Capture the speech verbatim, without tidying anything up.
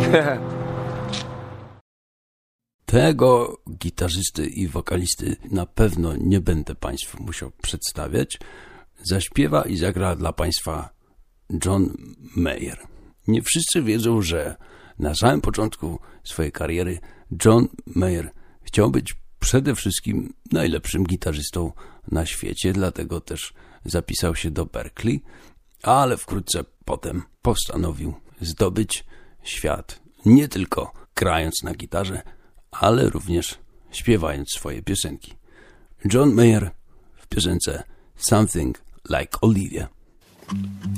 Tego gitarzysty i wokalisty na pewno nie będę Państwu musiał przedstawiać. Zaśpiewa i zagra dla Państwa John Mayer. Nie wszyscy wiedzą, że na samym początku swojej kariery John Mayer chciał być przede wszystkim najlepszym gitarzystą na świecie, dlatego też zapisał się do Berklee, ale wkrótce potem postanowił zdobyć świat nie tylko grając na gitarze, ale również śpiewając swoje piosenki. John Mayer w piosence Something Like Olivia.